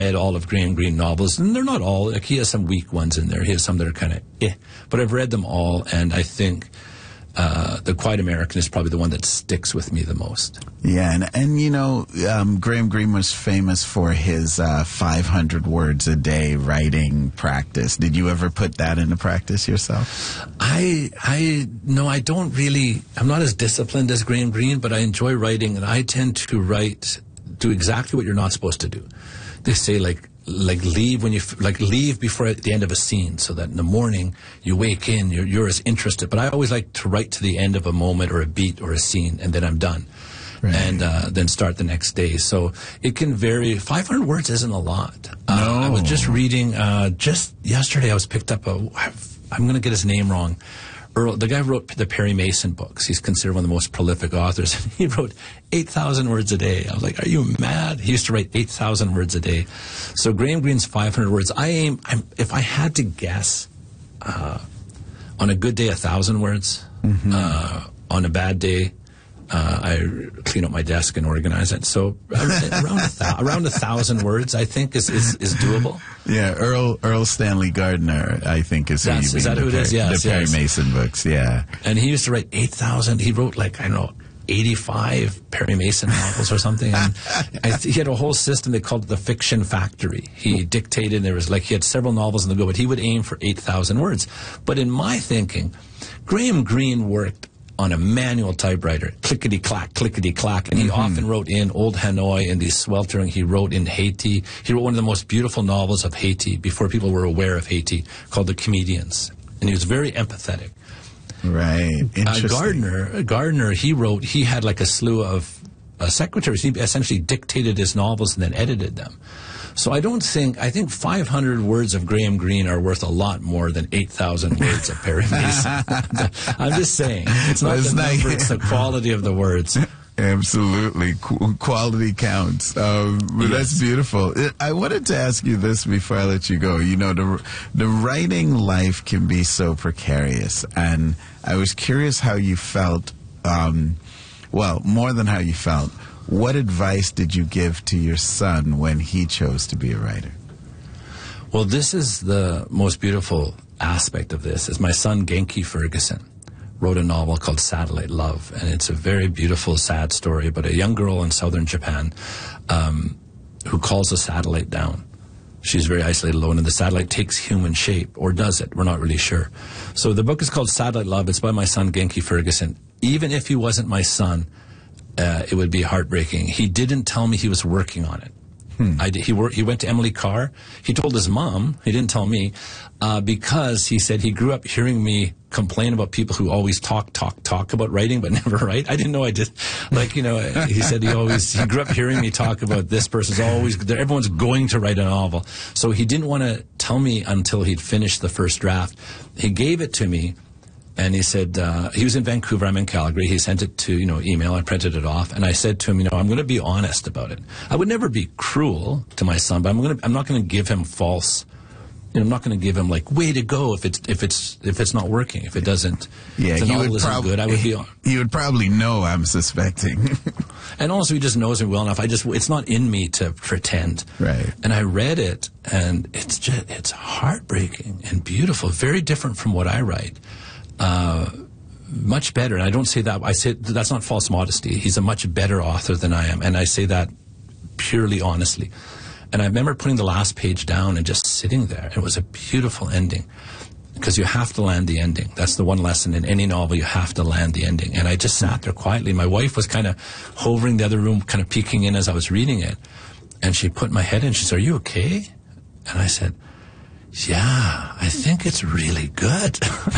read all of Graham Greene novels, and they're not all. Like, he has some weak ones in there. He has some that are kind of but I've read them all, and I think The Quiet American is probably the one that sticks with me the most. Yeah, and you know, Graham Greene was famous for his 500 words a day writing practice. Did you ever put that into practice yourself? No, I don't really. I'm not as disciplined as Graham Greene, but I enjoy writing, and I tend to do exactly what you're not supposed to do. They say like leave when leave before the end of a scene, so that in the morning you wake in, you're as interested. But I always like to write to the end of a moment or a beat or a scene, and then I'm done. Right. And then start the next day. So it can vary. 500 words isn't a lot. No. I was just reading, just yesterday I was picked up I'm going to get his name wrong. Earl, the guy who wrote the Perry Mason books. He's considered one of the most prolific authors. He wrote 8,000 words a day. I was like, are you mad? He used to write 8,000 words a day. So Graham Greene's 500 words. If I had to guess, on a good day, 1,000 words. Mm-hmm. On a bad day, I clean up my desk and organize it. So around 1,000 words, I think, is doable. Yeah, Earl Stanley Gardner, I think, is who you mean. Is that who it is? Yes, the Perry Mason books, yeah. And he used to write 8,000. He wrote 85 Perry Mason novels or something. And he had a whole system. They called it the Fiction Factory. He dictated, and there was he had several novels in the go, but he would aim for 8,000 words. But in my thinking, Graham Greene worked on a manual typewriter, clickety-clack, and he often wrote in Old Hanoi and the sweltering. He wrote in Haiti. He wrote one of the most beautiful novels of Haiti before people were aware of Haiti, called The Comedians, and he was very empathetic. Right. Interesting. Gardner, he had a slew of secretaries. He essentially dictated his novels and then edited them. So I think 500 words of Graham Greene are worth a lot more than 8,000 words of Perry Mason. I'm just saying. It's not the number, it's the quality of the words. Absolutely. Quality counts. But yes. That's beautiful. I wanted to ask you this before I let you go. You know, the writing life can be so precarious, and I was curious how you felt, more than how you felt. What advice did you give to your son when he chose to be a writer? Well, this is the most beautiful aspect of this, is my son Genki Ferguson wrote a novel called Satellite Love, and it's a very beautiful, sad story about a young girl in southern Japan who calls a satellite down. She's very isolated, alone, and the satellite takes human shape, or does it? We're not really sure. So the book is called Satellite Love. It's by my son Genki Ferguson. Even if he wasn't my son, it would be heartbreaking. He didn't tell me he was working on it. He went to Emily Carr. He told his mom. He didn't tell me because he said he grew up hearing me complain about people who always talk about writing but never write. I didn't know I did. He said he grew up hearing me talk about this person's everyone's going to write a novel. So he didn't want to tell me until he'd finished the first draft. He gave it to me. And he said, he was in Vancouver, I'm in Calgary. He sent it to, email. I printed it off. And I said to him, I'm going to be honest about it. I would never be cruel to my son, but I'm not going to give him false, I'm not going to give him way to go if it's not working, if it doesn't, yeah, if the novel isn't good. I would be He would probably know, I'm suspecting. And also he just knows me well enough. It's not in me to pretend. Right. And I read it, and it's heartbreaking and beautiful, very different from what I write. Much better, and I don't say that. I say that's not false modesty. He's a much better author than I am, and I say that purely honestly. And I remember putting the last page down and just sitting there. It was a beautiful ending, because you have to land the ending. That's the one lesson in any novel. You have to land the ending. And I just sat there quietly. My wife was kind of hovering in the other room, kind of peeking in as I was reading it, and she put my head in. She said, "Are you okay?" And I said, "Yeah, I think it's really good."